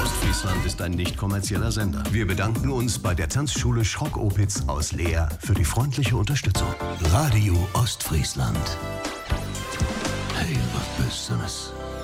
Ostfriesland ist ein nicht kommerzieller Sender. Wir bedanken uns bei der Tanzschule Schrock-Opitz aus Leer für die freundliche Unterstützung. Radio Ostfriesland. Hey, was bist du das?